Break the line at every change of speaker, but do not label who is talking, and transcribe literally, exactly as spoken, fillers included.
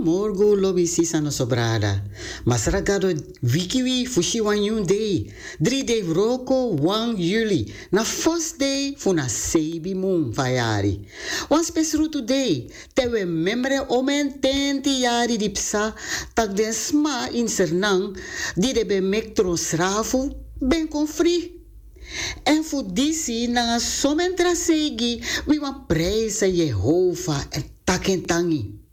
morgo lobby sisano sobrada. Masragado wikiwi fushiwan yun day. Drie day roko one juli. Na first day funa sebi moon fayari. Wan spesru today. Tewe memre omen tenti yari dipsa. Tak den sma in sernang. Di de be mektron srafu. Ben kon free. En voor disi na somentra segi. We wan prijzen Jehovah en takentangi.